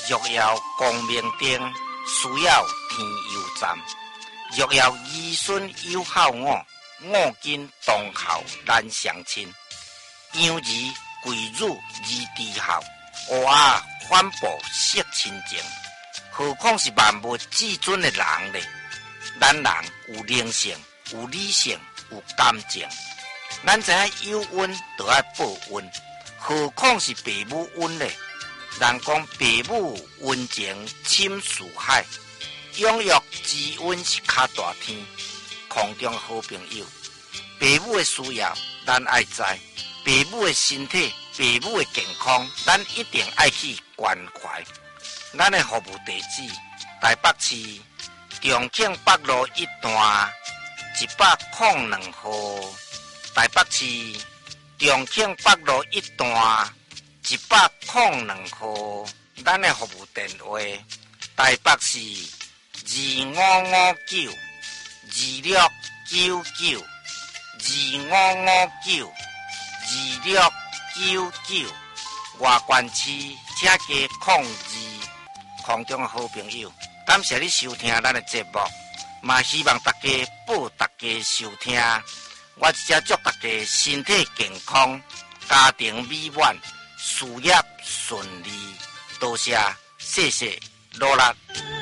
若要光明灯，需要天油站。若要儿孙有孝我，我今当孝难相亲。养儿贵辱而低孝，学啊反哺惜亲情。何况是万物至尊的人呢？咱人有灵性，有理性，有感情。咱知影有恩就要报恩，何况是父母恩呢？人讲父母恩情深似海，养育之恩是较大天。空中好朋友，父母的需要咱爱知，父母的身体、父母的健康，咱一定爱去关怀。咱的服务地址：台北市重庆北路1段102号。台北市重庆北路1段102号。咱的服务电话：台北市255925992559。外关市请加02。空中的好朋友，感谢你收听咱的节目，嘛希望大家报大家收听。我只祝大家身体健康，家庭美满，事业顺利。多谢，谢谢，努力。